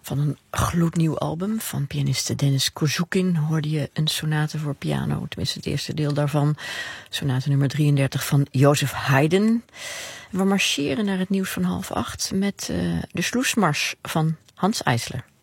Van een gloednieuw album van pianiste Denis Kozoukine hoorde je een sonate voor piano, tenminste het eerste deel daarvan. Sonate nummer 33 van Joseph Haydn. We marcheren naar het nieuws van 7:30 met de Sloesmars van Hans Eisler.